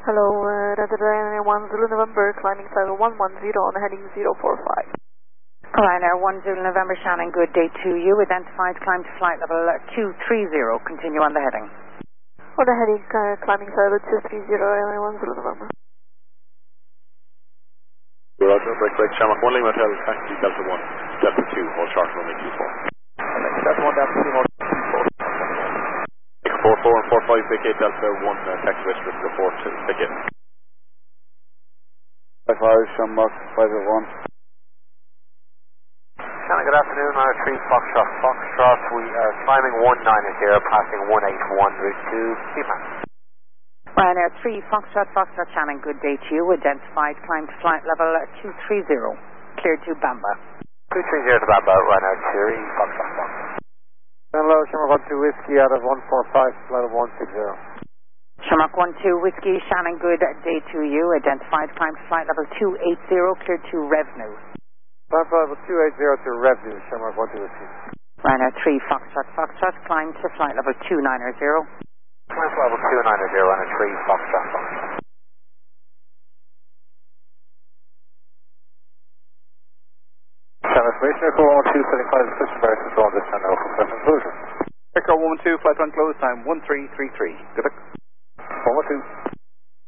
Hello, Delta Ryanair 1 Zulu November, climbing cycle 110 on heading 045. Ryanair 1 Zulu November, Shannon, good day to you. Identified climb to flight level 230. Continue on the heading. On the heading, climbing cycle 230, Ryanair 1 Zulu November. Roger, break, Shamrock 1 Lima Hotel, taxi Delta 1, Delta 2, hold short runway 24. Delta 1, Delta 2, hold 44 and 45, vacate Delta 1, taxi west for 42, vacate. 55, Shamrock 581. Shannon, good afternoon, R3 Foxtrot, we are climbing 190 here, passing 181, route to Seaman. Ryanair 3 Foxtrot, Shannon, good day to you. Identified climb to flight level 230. Cleared to Bamba. 230 to Bamba, Ryanair 3 Foxtrot. Hello, Shamrock 1 2 Whiskey out of 145, flight of 160. Shamrock 1-2 Whiskey, Shannon, good day to you. Identified climb to flight level 280, cleared to Revenue. Climb flight level 280 to Revenue, Shamrock 1 2 Whiskey. Ryanair 3 Foxtrot, climb to flight level 290. Climb flight level 290, Ryanair 3 Foxtrot. Shannon information, Echo 112, 75, system bearing control, this channel for conclusion. Echo 112, flight run close time 1333. Good